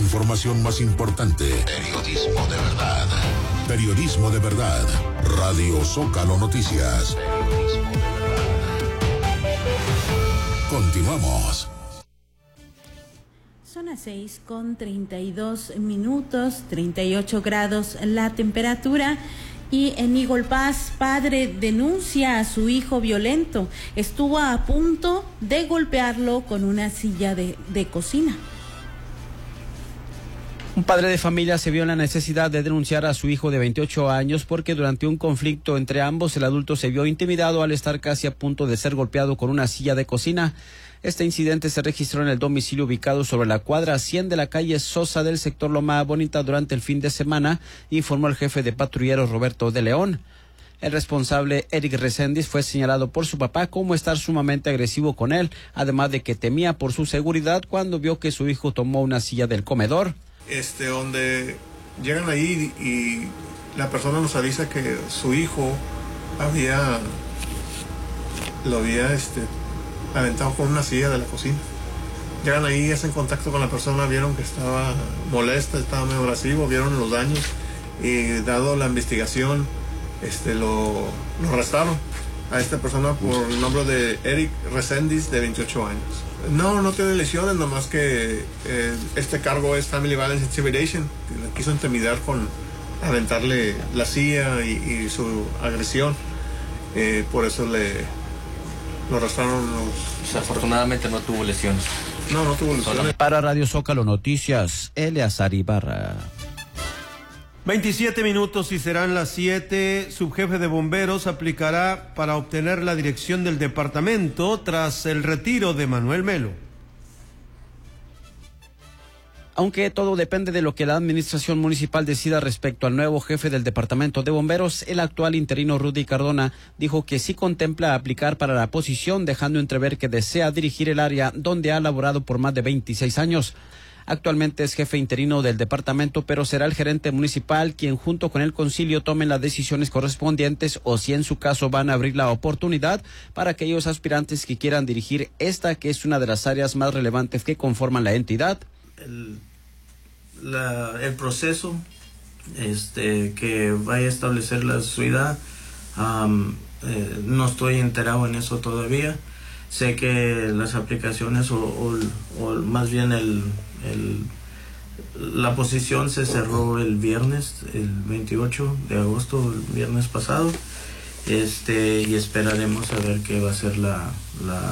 información más importante. Periodismo de verdad. Periodismo de verdad. Radio Zócalo Noticias. Periodismo de verdad. Continuamos. Son las 6:32, 38 grados la temperatura. Y en Eagle Pass, padre denuncia a su hijo violento. Estuvo a punto de golpearlo con una silla de cocina. Un padre de familia se vio en la necesidad de denunciar a su hijo de 28 años porque durante un conflicto entre ambos el adulto se vio intimidado al estar casi a punto de ser golpeado con una silla de cocina. Este incidente se registró en el domicilio ubicado sobre la cuadra 100 de la calle Sosa del sector Loma Bonita durante el fin de semana, informó el jefe de patrulleros Roberto de León. El responsable, Eric Reséndiz, fue señalado por su papá como estar sumamente agresivo con él, además de que temía por su seguridad cuando vio que su hijo tomó una silla del comedor. Donde llegan ahí y la persona nos avisa que su hijo lo había aventado con una silla de la cocina. Llegan ahí, hacen contacto con la persona, vieron que estaba molesta, estaba medio agresivo, vieron los daños y dado la investigación lo arrestaron a esta persona por el nombre de Eric Reséndiz, de 28 años. No tiene lesiones, nomás que este cargo es Family Violence Intimidation. Le quiso intimidar con aventarle la silla y su agresión. Por eso lo arrestaron. Afortunadamente no tuvo lesiones. No tuvo lesiones. Para Radio Zócalo Noticias, Eleazar Ibarra. 27 minutos y serán las 7. Subjefe de bomberos aplicará para obtener la dirección del departamento tras el retiro de Manuel Melo. Aunque todo depende de lo que la administración municipal decida respecto al nuevo jefe del departamento de bomberos, el actual interino Rudy Cardona dijo que sí contempla aplicar para la posición, dejando entrever que desea dirigir el área donde ha laborado por más de 26 años. Actualmente es jefe interino del departamento, pero será el gerente municipal quien junto con el concilio tomen las decisiones correspondientes o si en su caso van a abrir la oportunidad para aquellos aspirantes que quieran dirigir esta, que es una de las áreas más relevantes que conforman la entidad. El proceso que vaya a establecer la ciudad, no estoy enterado en eso todavía. Sé que las aplicaciones o más bien la posición se cerró el viernes, el 28 de agosto, el viernes pasado, y esperaremos a ver qué va a ser la